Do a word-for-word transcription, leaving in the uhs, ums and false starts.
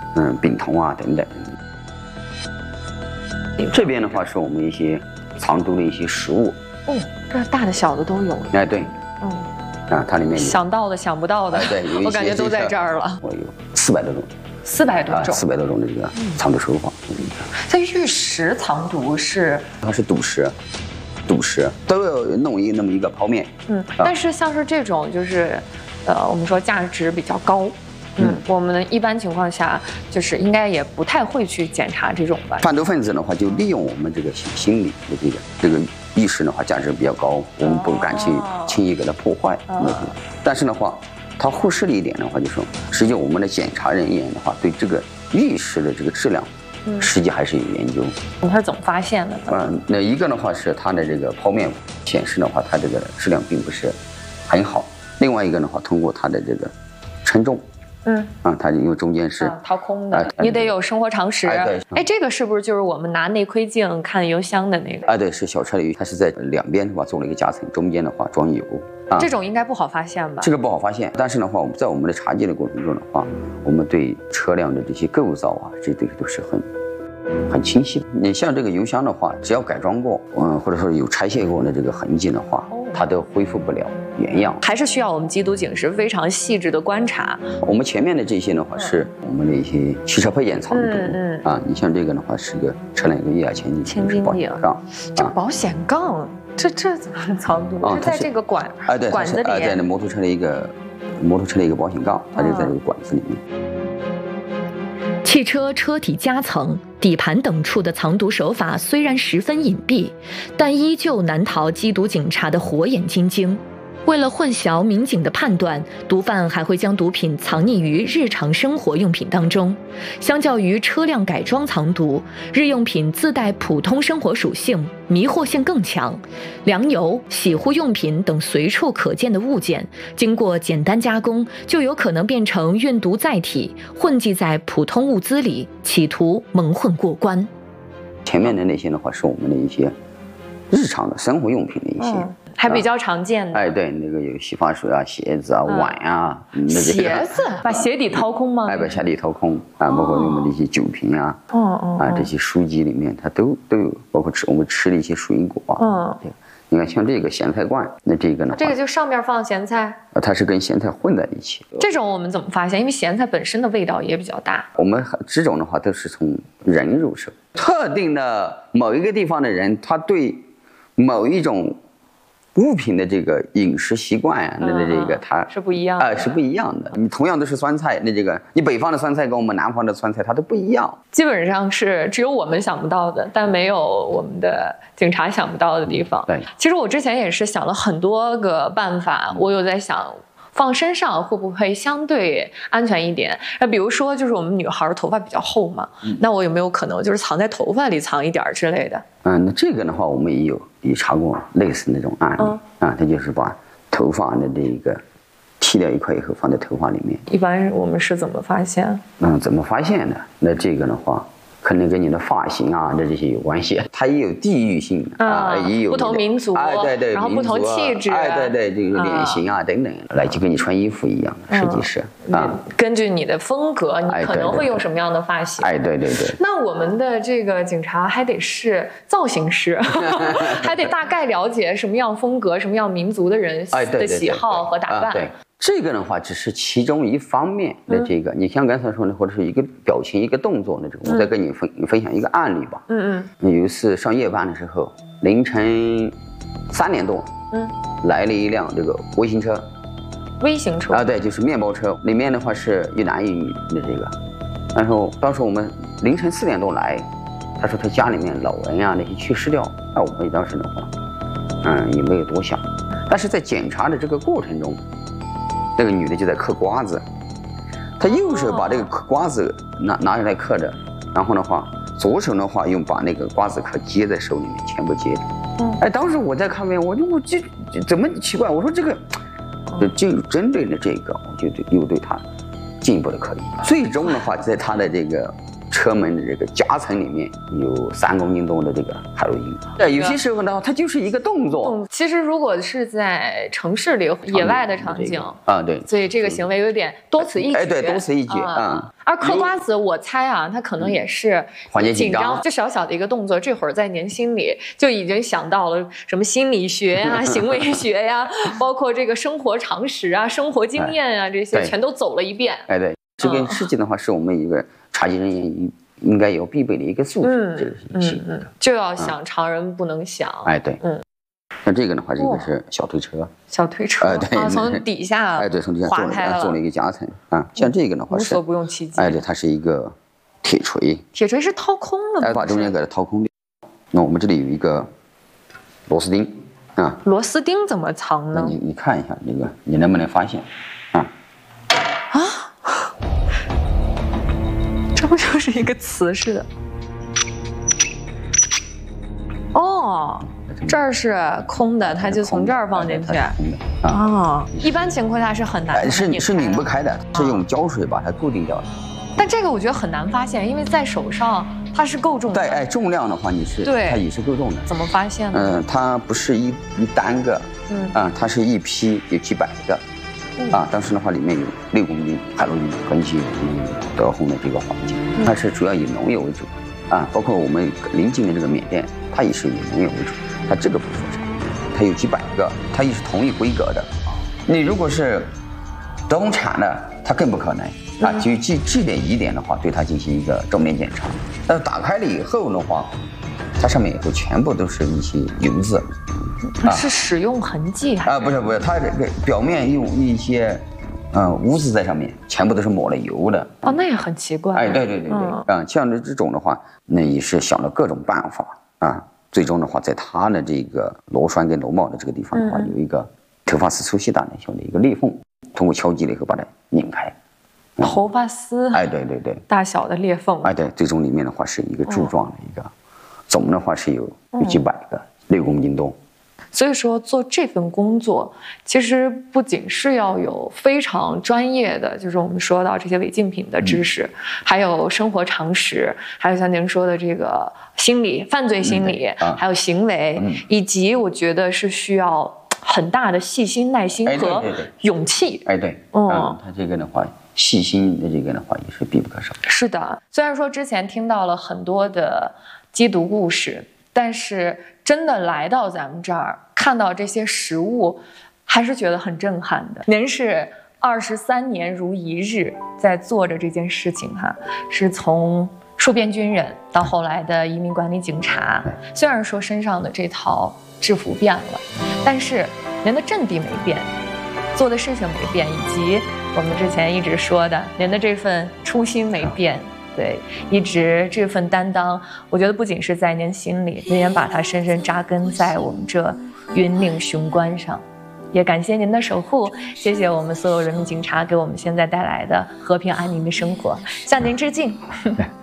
嗯丙酮啊等等。这边的话是我们一些藏毒的一些食物。 哦，这大的小的都有。 哎，对，嗯，啊，它里面有想到的想不到的， 哎、对，有一些我感觉都在这儿了。 我有四百多种。 四百多种， 四百多种的这个藏毒手法。 在玉石藏毒是， 它是赌石，赌石都要弄一那么一个泡面。 嗯，但是像是这种就是，呃，我们说价值比较高，嗯，我们一般情况下就是应该也不太会去检查这种吧。 贩毒分子的话，就利用我们这个心理的这个这个意识的话，价值比较高，我们不敢去轻易给它破坏。哦、但是的话。他忽视了一点的话，就是说，实际我们的检查人员的话，对这个玉石的这个质量，嗯，实际还是有研究。 他是怎么发现的呢？ 嗯，那一个的话是它的这个泡面显示的话，它这个质量并不是很好。另外一个的话，通过它的这个称重，嗯，啊，它因为中间是、 啊、掏空的、呃，你得有生活常识。哎，对，哎，这个是不是就是我们拿内窥镜看油箱的那个？ 哎，对，是小车里，它是在两边的话做了一个夹层，中间的话装油。 啊、这种应该不好发现吧？ 这个不好发现，但是的话，我们在我们的查缉的过程中的话，我们对车辆的这些构造啊，这这个都是很很清晰的。你像这个油箱的话，只要改装过，嗯，或者说有拆卸过的这个痕迹的话，它都恢复不了原样。 还是需要我们缉毒警司非常细致的观察。 我们前面的这些的话，是我们的一些汽车配件藏毒。嗯嗯啊，你像这个的话，是个车辆一个液压千斤千斤顶，这个保险杠。这这怎么藏毒？哦、是在这个管哎对管子里， 哎在那摩托车的一个摩托车的一个保险杠，它就在这个管子里面。 汽车车体夹层、底盘等处的藏毒手法虽然十分隐蔽，但依旧难逃缉毒警察的火眼金睛。为了混淆民警的判断，毒贩还会将毒品藏匿于日常生活用品当中。相较于车辆改装藏毒，日用品自带普通生活属性，迷惑性更强。粮油、洗护用品等随处可见的物件，经过简单加工，就有可能变成运毒载体，混迹在普通物资里，企图蒙混过关。 前面的那些的话，是我们的一些日常的生活用品的一些。嗯还比较常见的， 哎，对，那个有洗发水啊、鞋子啊、碗啊，那个鞋子把鞋底掏空吗？ 哎，把鞋底掏空啊，包括我们的一些酒瓶啊，哦哦，啊，这些书籍里面它都都有，包括吃我们吃的一些水果，嗯，对，你看像这个咸菜罐，那这个呢， 这个就上面放咸菜， 啊，它是跟咸菜混在一起。 这种我们怎么发现？因为咸菜本身的味道也比较大。 我们这种的话都是从人入手，特定的某一个地方的人，他对某一种物品的这个饮食习惯啊，那这个它是不一样的， 啊，是不一样的。你同样都是酸菜，那这个你北方的酸菜跟我们南方的酸菜它都不一样， 基本上是只有我们想不到的，但没有我们的警察想不到的地方。 对， 其实我之前也是想了很多个办法，我有在想。放身上会不会相对安全一点？那比如说，就是我们女孩头发比较厚嘛，嗯、那我有没有可能就是藏在头发里藏一点之类的？ 嗯，那这个的话，我们也有也查过类似那种案例、嗯、啊，它就是把头发的这个剃掉一块以后放在头发里面。 一般我们是怎么发现？ 嗯，怎么发现的？那这个的话。可能跟你的发型啊，这这些有关系，它也有地域性啊，也有不同民族， 哎对对， 然后不同气质， 哎对对，这个脸型啊等等，来就跟你穿衣服一样，实际是啊， 根据你的风格，你可能会用什么样的发型？ 哎对对对。 那我们的这个警察还得是造型师，还得大概了解什么样风格、什么样民族的人的喜好和打扮。 对。这个的话只是其中一方面的这个，嗯、你像刚才说的，或者是一个表情、一个动作的这个，我再跟你分、嗯、分享一个案例吧。嗯嗯。有一次上夜班的时候，凌晨三点多，嗯，来了一辆这个微型车， 微型车啊，对，就是面包车，里面的话是一男一女的这个。然后当时我们凌晨四点多来，他说他家里面老人呀、啊、那些去世掉，那我们当时的话，嗯，也没有多想，但是在检查的这个过程中。那个女的就在嗑瓜子，她右手把这个瓜子拿拿下来嗑着，然后的话，左手的话用把那个瓜子壳接在手里面，全部接着。嗯，哎，当时我在看边，我就我这怎么奇怪？我说这个，就就针对了这个，我就对又对她进一步的可疑。最终的话，在她的这个车门的这个夹层里面有三公斤多的这个海洛因。对，有些时候呢，它就是一个动作。 其实如果是在城市里、野外的场景啊，对， 所以这个行为有点多此一举。 哎，对，多此一举啊。 而嗑瓜子，我猜啊，他可能也是缓解紧张， 就小小的一个动作，这会儿在您心里就已经想到了什么心理学呀、行为学呀，包括这个生活常识啊、生活经验啊，这些全都走了一遍。 哎，对，这个事情的话，是我们一个茶技人员应该有必备的一个素质，这个嗯嗯，就要想常人不能想。 哎，对，嗯。那这个的话，这个是小推车， 小推车， 哎，对， 啊，从底下， 哎，对，从底下做了做了一个夹层啊。像这个的话是无所不用其极， 哎，对，它是一个铁锤， 铁锤是掏空了吗？ 哎，把中间给它掏空掉。那我们这里有一个螺丝钉啊， 螺丝钉怎么藏呢？ 你你看一下这个，你能不能发现啊？ 啊，这不就是一个瓷似的？哦。这儿是空的，它就从这儿放进去。 空的啊， 哦，一般情况下是很难， 是是拧不开的，是用胶水把它固定掉的。 但这个我觉得很难发现，因为在手上它是够重的。 对，哎，重量的话你是对，它也是够重的。 怎么发现呢？ 嗯，它不是一一单个，嗯啊，它是一批有几百个，啊，当时的话里面有六公斤海洛因和一些德宏的这个黄金，它是主要以农业为主，啊，包括我们邻近的这个缅甸，它也是以农业为主。它这个不出产，它有几百个，它也是同一规格的。你如果是德宏产的，它更不可能啊。就这这点疑点的话，对它进行一个正面检查。那打开了以后的话，它上面以后全部都是一些油渍， 啊、是使用痕迹还是？ 啊，不是不是，它这个表面用一些嗯污渍在上面，全部都是抹了油的。 哦，那也很奇怪。 哎，对对对对，嗯，啊，像这这种的话，那也是想了各种办法啊。最终的话，在它的这个螺栓跟螺帽的这个地方的话，有一个头发丝粗细大小的一个裂缝，通过敲击了以后把它拧开。 头发丝， 哎，对对对， 大小的裂缝， 哎，对，最终里面的话是一个柱状的一个，总的话是有有几百个，六公斤多。 所以说做这份工作，其实不仅是要有非常专业的，就是我们说到这些违禁品的知识，嗯、还有生活常识，还有像您说的这个心理、犯罪心理，嗯啊、还有行为，嗯、以及我觉得是需要很大的细心、耐心和勇气。 哎，对，嗯，他这个的话，细心的这个的话也是必不可少。 是的，虽然说之前听到了很多的缉毒故事，但是真的来到咱们这儿看到这些实物，还是觉得很震撼的。您是二十三年如一日在做着这件事情哈，是从戍边军人到后来的移民管理警察，虽然说身上的这套制服变了，但是您的阵地没变，做的事情没变，以及我们之前一直说的您的这份初心没变。对，一直这份担当，我觉得不仅是在您心里，您也把它深深扎根在我们这云岭雄关上。也感谢您的守护，谢谢我们所有人民警察给我们现在带来的和平安宁的生活，向您致敬。